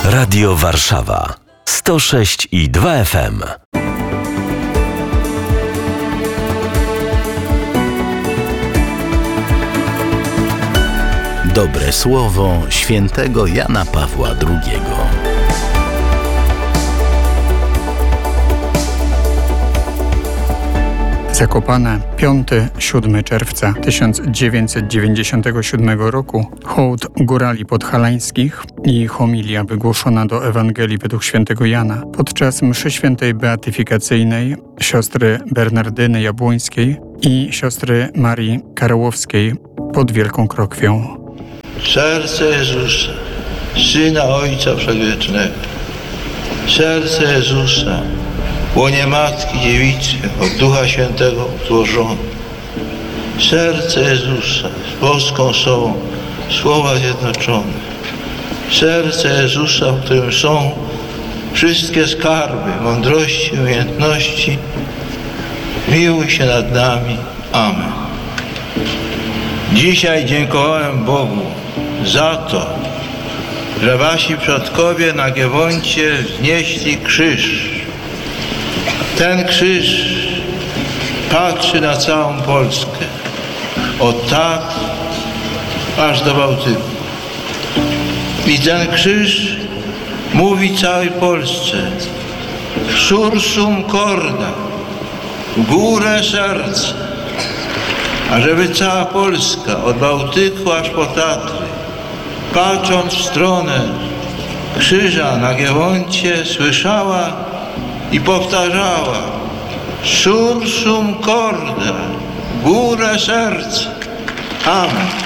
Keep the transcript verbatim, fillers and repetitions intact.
Radio Warszawa sto sześć i dwa F M. Dobre słowo świętego Jana Pawła drugiego. Zakopane, piątego do siódmego czerwca tysiąc dziewięćset dziewięćdziesiątego siódmego roku, hołd górali podhalańskich i homilia wygłoszona do Ewangelii według świętego Jana podczas mszy świętej beatyfikacyjnej siostry Bernardyny Jabłońskiej i siostry Marii Karłowskiej pod Wielką Krokwią. Serce Jezusa, Syna Ojca Przedwiecznego, serce Jezusa, łonie Matki Dziewicy, od Ducha Świętego utworzone. Serce Jezusa z boską sobą, słowa zjednoczone. Serce Jezusa, w którym są wszystkie skarby, mądrości, umiejętności. Miłuj się nad nami. Amen. Dzisiaj dziękowałem Bogu za to, że wasi przodkowie na Giewoncie wznieśli krzyż. Ten krzyż patrzy na całą Polskę, od Tatr aż do Bałtyku. I ten krzyż mówi całej Polsce: sursum corda, w górę serce. A żeby cała Polska, od Bałtyku aż po Tatry, patrząc w stronę krzyża na Giewoncie, słyszała i powtarzała: sursum corda, w górę serce. Amen.